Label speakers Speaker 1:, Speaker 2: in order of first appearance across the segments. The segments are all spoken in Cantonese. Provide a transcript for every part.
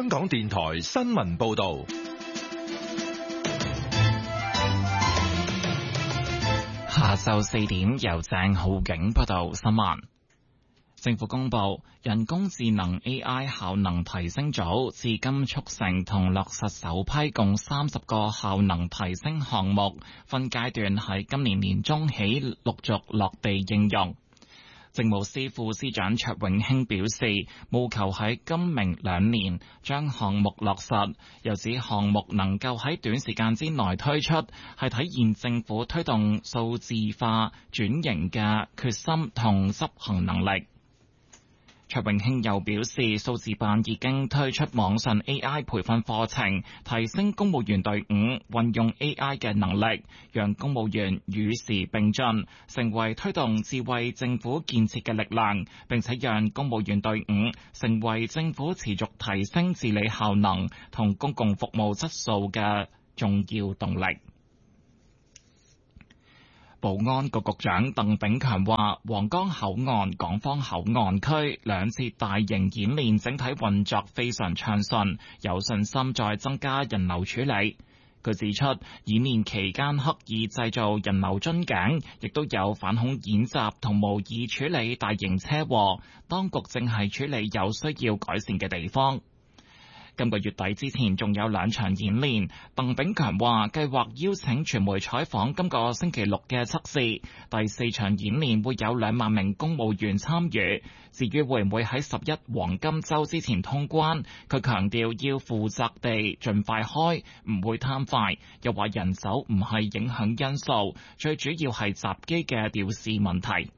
Speaker 1: 香港電台新聞報道。
Speaker 2: 下晝4點，由鄭浩景報道新聞。政府公布人工智能 AI 效能提升組至今促成同落實首批共30個效能提升項目，分階段喺今年年中起陸續落地應用。政務司副司長卓永興表示，務求喺今明2年將項目落實，又指項目能夠喺短時間之內推出，係體現政府推動數字化轉型嘅決心同執行能力。卓永興又表示，數字辦已經推出網上 AI 培訓課程，提升公務員隊伍運用 AI 嘅能力，讓公務員與時並進，成為推動智慧政府建設嘅力量，並且讓公務員隊伍成為政府持續提升治理效能同公共服務質素嘅重要動力。保安局局長鄧炳強話，皇崗口岸、港方口岸區兩次大型演練整體運作非常暢順，有信心再增加人流處理。佢指出，演練期間刻意製造人流樽頸，亦都有反恐演習同模擬處理大型車禍，當局正係處理有需要改善嘅地方。今個月底之前仲有2場演練，鄧炳強話計劃邀請傳媒採訪今個星期六嘅測試，第4場演練會有2萬名公務員參與。至於會唔會喺11黃金週之前通關，佢強調要負責地盡快開，唔會貪快，又話人手唔係影響因素，最主要係閘機嘅調試問題。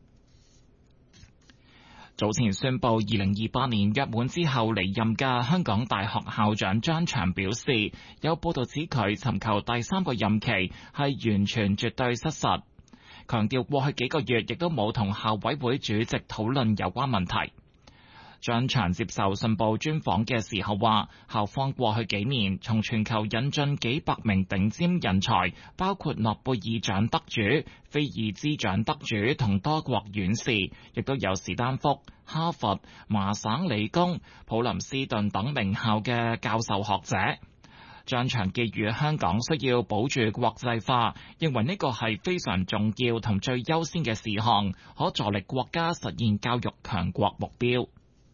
Speaker 2: 早前宣布2028年約滿之後離任嘅香港大學校長張翔表示，有報道指佢尋求第3個任期係完全絕對失實，強調過去幾個月亦都冇同校委會主席討論有關問題。張翔接受信報專訪嘅時候話，校方過去幾年從全球引進幾百名頂尖人才，包括諾貝爾獎得主、菲爾茲獎得主同多國院士，亦都有史丹福、哈佛、麻省理工、普林斯頓等名校嘅教授學者。張翔寄語香港需要保住國際化，認為呢個係非常重要同最優先嘅事項，可助力國家實現教育強國目標。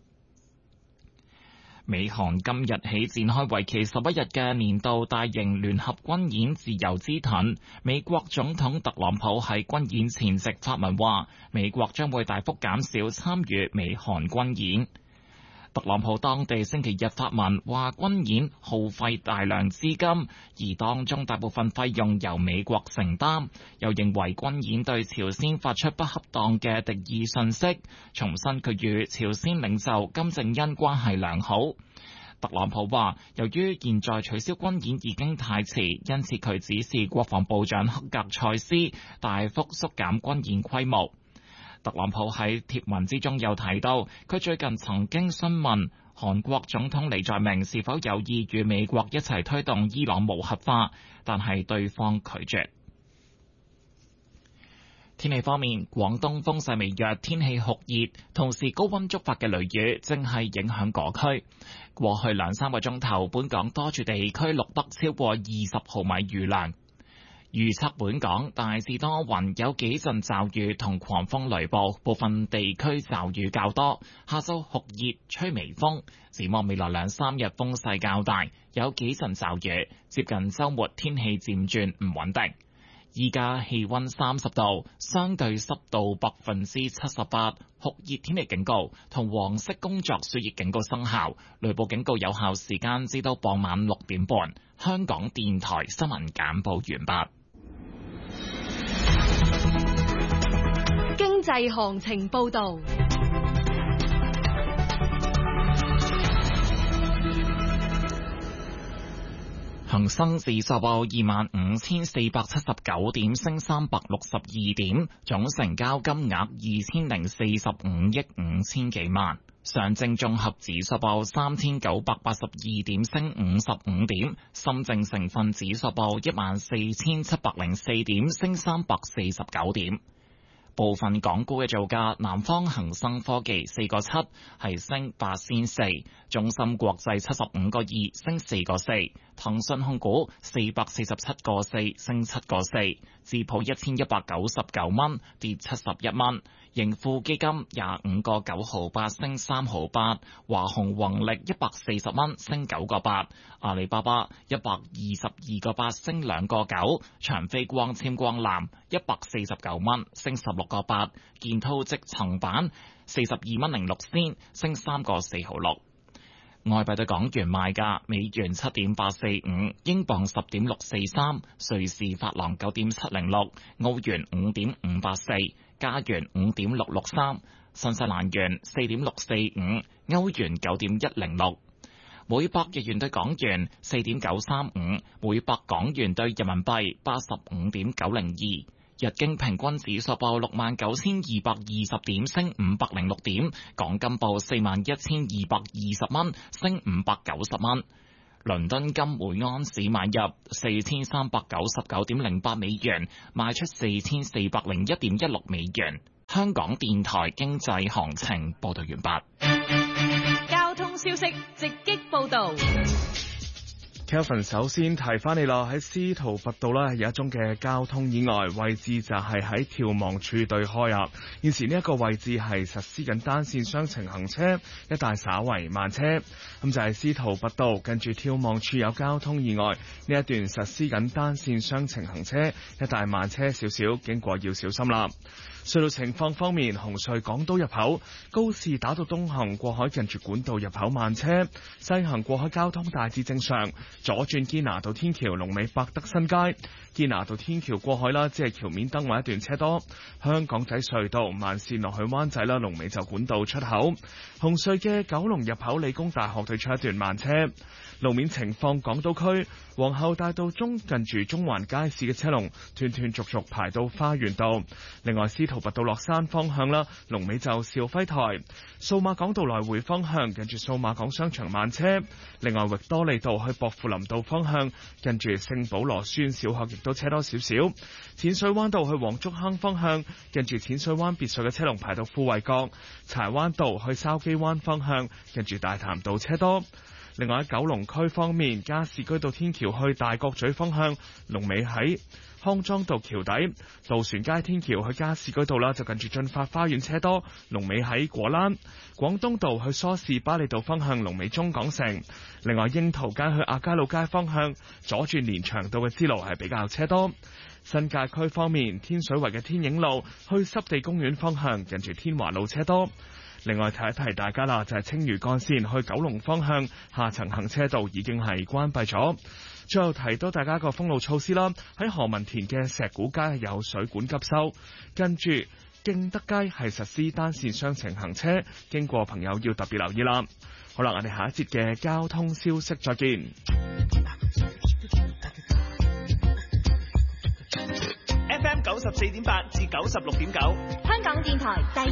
Speaker 2: 美韓今日起展開為期11日嘅年度大型聯合軍演自由之盾。美國總統特朗普喺軍演前夕發文話，美國將會大幅減少參與美韓軍演。特朗普當地星期日發文話，軍演耗費大量資金，而當中大部分費用由美國承擔，又認為軍演對朝鮮發出不恰當嘅敵意訊息，重申佢與朝鮮領袖金正恩關係良好。特朗普話，由於現在取消軍演已經太遲，因此佢指示國防部長克格塞斯大幅縮減軍演規模。特朗普喺貼文之中又提到，佢最近曾經詢問韓國總統李在明是否有意與美國一齊推動伊朗無核化，但係對方拒絕。天氣方面，廣東風勢微弱，天氣酷熱，同時高溫觸發嘅雷雨正係影響嗰區。過去2-3個鐘頭，本港多處地區錄得超過20毫米雨量。預測本港大致多雲，有幾陣驟雨同狂風雷暴，部分地區驟雨較多。下晝酷熱，吹微風。展望未來2-3日風勢較大，有幾陣驟雨。接近週末天氣漸轉唔穩定。依家氣溫30度，相對濕度78%，酷熱天氣警告同黃色工作暑熱警告生效，雷暴警告有效時間至到傍晚6點半。香港電台新聞簡報完畢。
Speaker 3: 經濟行情報道。
Speaker 2: 恒生指數報25,479點，升362點，總成交金額2045億5千幾萬。上證綜合指數報3,982點，升55點。深證成分指數報14,704點，升349點。 部分港股嘅造價，南方恒生科技4個7係升8仙4，中芯國際75個2升4個4，騰訊控股447個4升7個4，智普1199蚊跌71蚊，盈富基金25個9毫8升3毫8，華虹宏力140蚊升9個8，阿里巴巴122個8升2個9，長飛光纖光纜149蚊升16個8，建滔積層板42蚊06仙升3個4毫6。外幣對港元賣價：美元7.845，英鎊10.643，瑞士法郎9.706，澳元5.584，加元5.663，新西蘭元4.645，歐元9.106。每百日元對港元4.935，每百港元對人民幣85.902。日經平均指數報69,220點，升506點。港金報41,220蚊，升590蚊。倫敦金每安士買入4,399.08美元，賣出4,401.16美元。香港電台經濟行情報道完畢。
Speaker 3: 交通消息直擊報道。
Speaker 4: Kelvin 首先提翻你啦，喺司徒拔道呢有一宗嘅交通意外，位置就係喺眺望處對開啊。現時呢一個位置係實施緊單線雙程行車，一帶稍為慢車。咁就係司徒拔道跟住眺望處有交通意外，呢一段實施緊單線雙程行車，一帶慢車少少，經過要小心啦。隧道情況方面，紅隧港島入口高士打道東行過海近住管道入口慢車，西行過海交通大致正常。左轉堅拿道天橋龍尾百德新街，堅拿道天橋過海啦，即係橋面燈位一段車多。香港仔隧道慢線落去灣仔啦，龍尾就管道出口。紅隧嘅九龍入口理工大學對出一段慢車。路面情況，港島區皇后大道中近住中環街市嘅車龍斷斷續續排到花園道。另外司徒拔道落山方向啦，龍尾就兆輝台。數碼港道來回方向近住數碼港商場慢車。另外域多利道去薄扶林道方向近住聖保羅書院小學亦都車多少少。淺水灣道去黃竹坑方向近住淺水灣別墅嘅車龍排到富衛閣。柴灣道去筲箕灣方向近住大潭道車多。另外喺九龍區方面，加士居道天橋去大角咀方向龍尾喺康莊道橋底。渡船街天橋去加士居道啦，就近住駿發花園車多，龍尾喺果欄。廣東道去梳士巴利道方向龍尾中港城。另外櫻桃街去亞皆老街方向左轉連翔道嘅支路係比較車多。新界區方面，天水圍嘅天影路去濕地公園方向近住天華路車多。另外提一提大家啦，就係青嶼幹線去九龍方向下層行車道已經係關閉咗。最後提到大家一個封路措施啦，喺何文田嘅石鼓街有水管急修，跟住敬德街係實施單線雙程行車，經過朋友要特別留意啦。好啦，我哋下一節嘅交通消息再見。
Speaker 5: FM 94.8至96.9，
Speaker 3: 香港電台第